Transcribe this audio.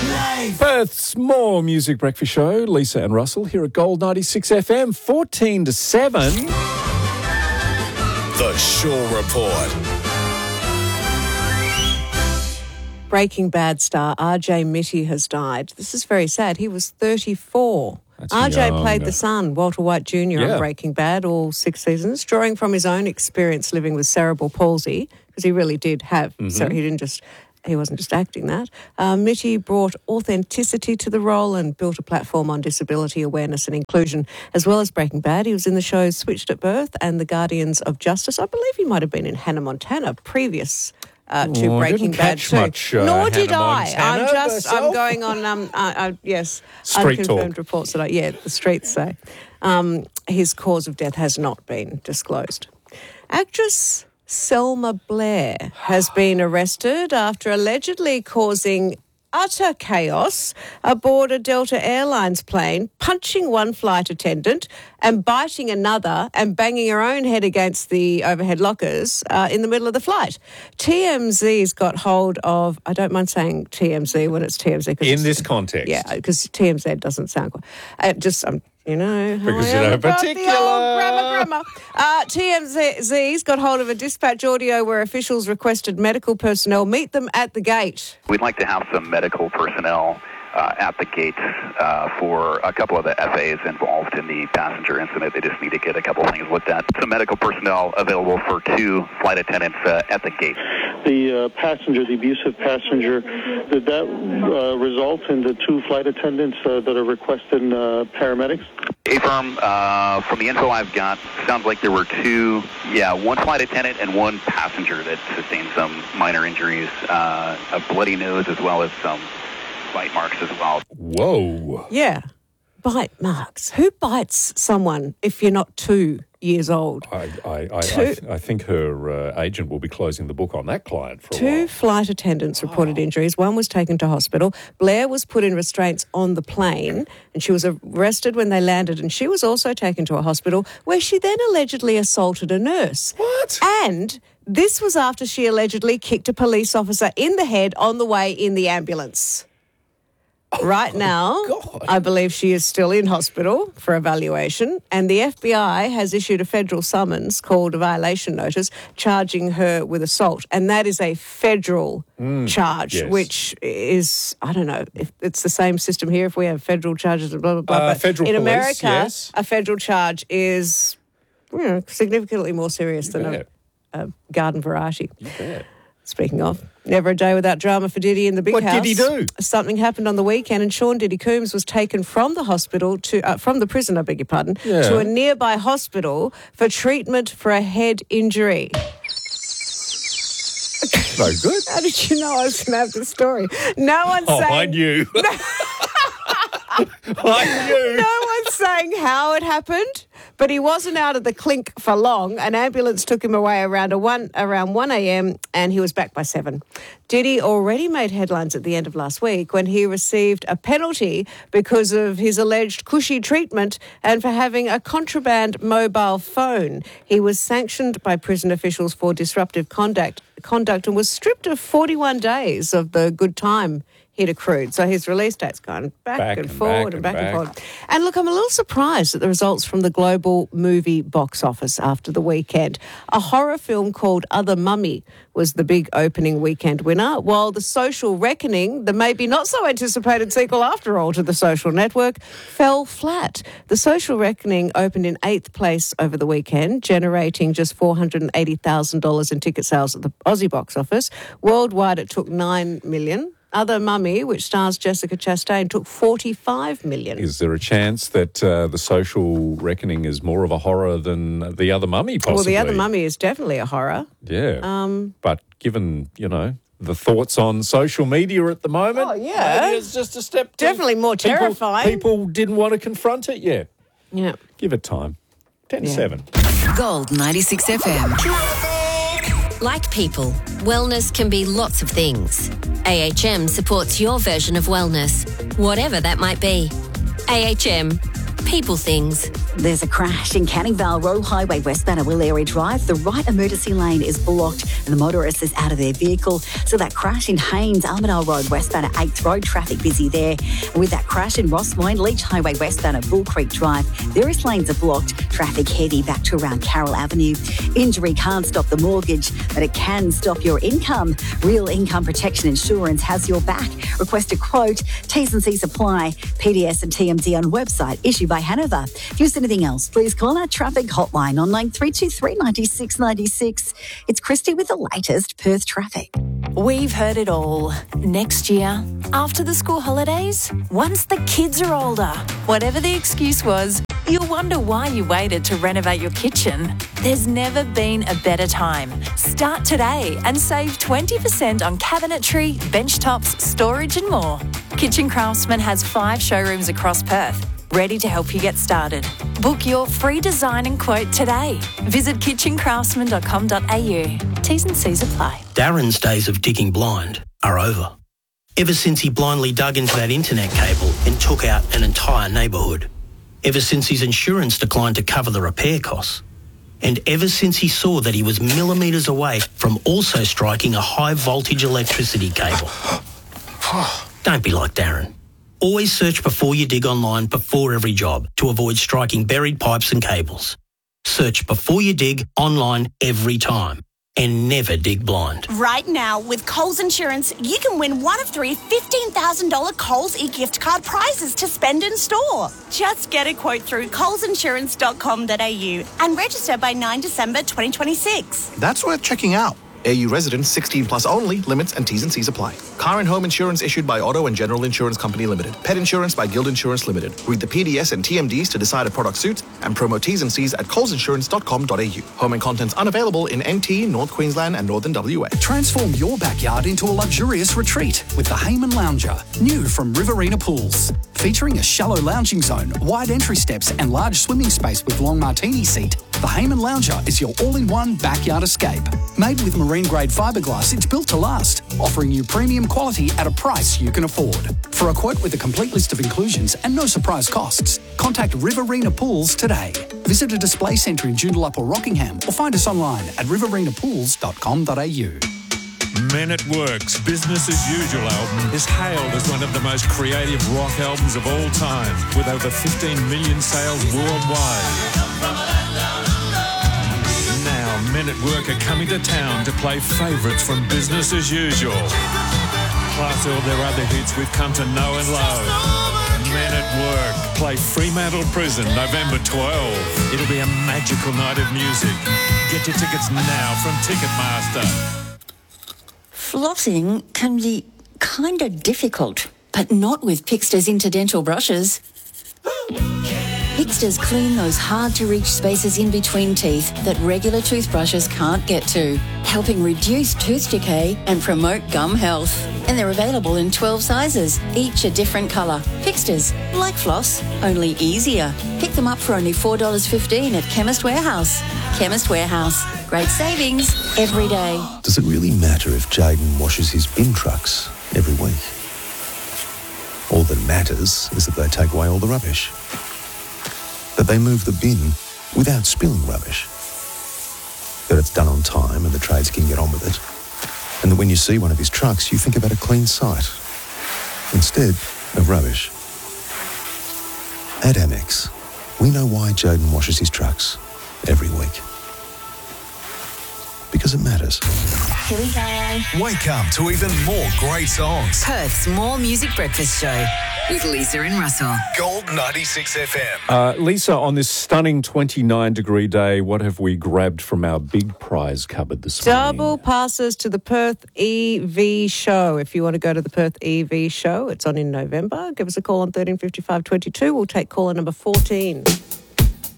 Perth's More Music Breakfast Show. Lisa and Russell here at Gold 96 FM, 14 to 7. The Shaw Report. Breaking Bad star RJ Mitty has died. This is very sad. He was 34. RJ played the son, Walter White Jr. on Breaking Bad all 6 seasons, drawing from his own experience living with cerebral palsy, because he really did have, so he wasn't just acting that. Mitty brought authenticity to the role and built a platform on disability awareness and inclusion. As well as Breaking Bad, he was in the shows Switched at Birth and The Guardians of Justice. I believe he might have been in Hannah Montana previous to Breaking Bad too. Nor did I. I'm going on Street unconfirmed talk. reports that the streets say. His cause of death has not been disclosed. Actress Selma Blair has been arrested after allegedly causing utter chaos aboard a Delta Airlines plane, punching one flight attendant and biting another and banging her own head against the overhead lockers in the middle of the flight. TMZ's got hold of, I don't mind saying TMZ when it's TMZ. In this context. Yeah, because TMZ doesn't sound quite... you know, because you know particular. Grammar. TMZ's got hold of a dispatch audio where officials requested medical personnel meet them at the gate. We'd like to have some medical personnel at the gates for a couple of the FAs involved in the passenger incident. They just need to get a couple of things looked at. Some medical personnel available for 2 flight attendants at the gate. The abusive passenger, did that result in the 2 flight attendants that are requesting paramedics? Affirm, from the info I've got, sounds like there were 2, 1 flight attendant and 1 passenger that sustained some minor injuries, a bloody nose as well as some bite marks as well. Whoa. Yeah, bite marks. Who bites someone if you're not 2 years old? I think her agent will be closing the book on that client for a while. 2 flight attendants reported injuries. 1 was taken to hospital. Blair was put in restraints on the plane and she was arrested when they landed, and she was also taken to a hospital where she then allegedly assaulted a nurse. What? And this was after she allegedly kicked a police officer in the head on the way in the ambulance. Right now, I believe she is still in hospital for evaluation, and the FBI has issued a federal summons called a violation notice charging her with assault, and that is a federal charge, which is, I don't know, if it's the same system here, if we have federal charges and blah, blah, blah. But federal in police, America, yes. a federal charge is significantly more serious than a garden variety. You bet. Speaking of, never a day without drama for Diddy in the big house. What did he do? Something happened on the weekend, and Sean Diddy Coombs was taken from the hospital from the prison, to a nearby hospital for treatment for a head injury. No good. How did you know I was going to have this story? No one's saying... I knew. I knew. No one's saying how it happened, but he wasn't out of the clink for long. An ambulance took him away around 1 a.m. and he was back by 7. Diddy already made headlines at the end of last week when he received a penalty because of his alleged cushy treatment and for having a contraband mobile phone. He was sanctioned by prison officials for disruptive conduct and was stripped of 41 days of the good time he'd accrued. So his release date's gone back and forward. And look, I'm a little surprised at the results from the global movie box office after the weekend. A horror film called Other Mummy was the big opening weekend winner, while The Social Reckoning, the maybe not so anticipated sequel after all to The Social Network, fell flat. The Social Reckoning opened in 8th place over the weekend, generating just $480,000 in ticket sales at the Aussie box office. Worldwide, it took $9 million. Other Mummy, which stars Jessica Chastain, took $45 million. Is there a chance that The Social Reckoning is more of a horror than The Other Mummy, possibly? Well, The Other Mummy is definitely a horror. Yeah. But given, the thoughts on social media at the moment, maybe it's just a step... Definitely more terrifying. People didn't want to confront it yet. Yeah. Give it time. 10 to 7. Gold 96 FM. Like people, wellness can be lots of things. AHM supports your version of wellness, whatever that might be. AHM. People things. There's a crash in Canning Vale Road Highway westbound at Willeri Drive. The right emergency lane is blocked and the motorist is out of their vehicle. So that crash in Haynes, Armidale Road westbound at 8th Road, traffic busy there. And with that crash in Rossmoyne, Leach Highway westbound at Bull Creek Drive, various lanes are blocked, traffic heavy back to around Carroll Avenue. Injury can't stop the mortgage, but it can stop your income. Real Income Protection Insurance has your back. Request a quote. T's and C's apply. PDS and TMD on website. Issued by Hanover. If you anything else, please call our traffic hotline on 9323 96 96. It's Christy with the latest Perth traffic. We've heard it all. Next year, after the school holidays, once the kids are older, whatever the excuse was, you'll wonder why you waited to renovate your kitchen. There's never been a better time. Start today and save 20% on cabinetry, bench tops, storage and more. Kitchen Craftsman has 5 showrooms across Perth, ready to help you get started. Book your free design and quote today. Visit kitchencraftsman.com.au. T's and C's apply. Darren's days of digging blind are over. Ever since he blindly dug into that internet cable and took out an entire neighbourhood. Ever since his insurance declined to cover the repair costs. And ever since he saw that he was millimetres away from also striking a high voltage electricity cable. Don't be like Darren. Always search before you dig online before every job to avoid striking buried pipes and cables. Search before you dig online every time and never dig blind. Right now, with Coles Insurance, you can win one of 3 $15,000 Coles e-gift card prizes to spend in store. Just get a quote through colesinsurance.com.au and register by 9 December 2026. That's worth checking out. AU residents 16 plus only. Limits and T's and C's apply. Car and home insurance issued by Auto and General Insurance Company Limited. Pet insurance by Guild Insurance Limited. Read the PDS and TMDs to decide a product suits and promo T's and C's at colesinsurance.com.au. Home and contents unavailable in NT, North Queensland and Northern WA. Transform your backyard into a luxurious retreat with the Heyman Lounger, new from Riverina Pools. Featuring a shallow lounging zone, wide entry steps and large swimming space with long martini seat, the Heyman Lounger is your all-in-one backyard escape. Made with marine-grade fiberglass, it's built to last, offering you premium quality at a price you can afford. For a quote with a complete list of inclusions and no surprise costs, contact Riverina Pools today. Visit a display centre in Joondalup or Rockingham or find us online at riverinaPools.com.au. Men at Work's Business as Usual album is hailed as one of the most creative rock albums of all time, with over 15 million sales worldwide. Now, Men at Work are coming to town to play favourites from Business as Usual, plus all their other hits we've come to know and love. Men at Work play Fremantle Prison November 12. It'll be a magical night of music. Get your tickets now from Ticketmaster. Flossing can be kind of difficult, but not with Pixter's interdental brushes. Pixter's clean those hard-to-reach spaces in between teeth that regular toothbrushes can't get to, helping reduce tooth decay and promote gum health. And they're available in 12 sizes, each a different colour. Pixter's, like floss, only easier. Pick them up for only $4.15 at Chemist Warehouse. Chemist Warehouse. Great savings every day. Does it really matter if Jayden washes his bin trucks every week? All that matters is that they take away all the rubbish. That they move the bin without spilling rubbish. That it's done on time and the trades can get on with it. And that when you see one of his trucks, you think about a clean site instead of rubbish. At Amex, we know why Jayden washes his trucks every week. Because it matters. Here we go. Wake up to even more great songs. Perth's More Music Breakfast Show with Lisa and Russell. Gold 96 FM. Lisa, on this stunning 29-degree day, what have we grabbed from our big prize cupboard this morning? Double passes to the Perth EV show. If you want to go to the Perth EV show, it's on in November. Give us a call on 1355 22. We'll take caller number 14.